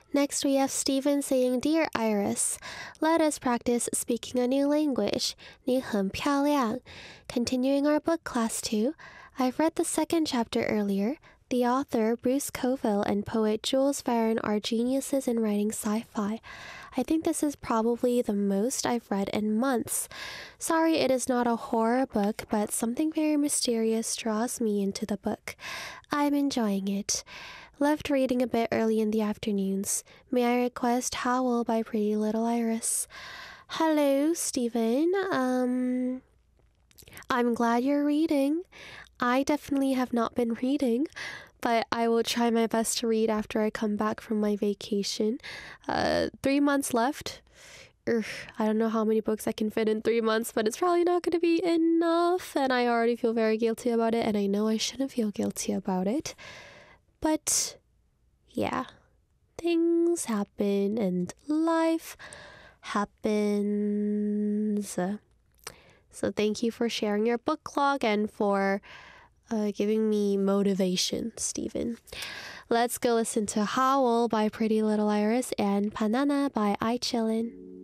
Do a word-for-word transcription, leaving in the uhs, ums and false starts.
Next, we have Steven saying, Dear Iris, let us practice speaking a new language. 你很漂亮. Continuing our book class too, I've read the second chapter earlier. The author, Bruce Coville, and poet Jules Verne are geniuses in writing sci-fi. I think this is probably the most I've read in months. Sorry it is not a horror book, but something very mysterious draws me into the book. I'm enjoying it. Left reading a bit early in the afternoons. May I request Howl by Pretty Little Iris? Hello, Stephen. Um, I'm glad you're reading. I definitely have not been reading, but I will try my best to read after I come back from my vacation. Uh, three months left. Urgh, I don't know how many books I can fit in three months, but it's probably not going to be enough, and I already feel very guilty about it, and I know I shouldn't feel guilty about it. But yeah, things happen and life happens. So thank you for sharing your book log and for uh, giving me motivation, Stephen. Let's go listen to Howl by Pretty Little Iris and Banana by I Chillin'.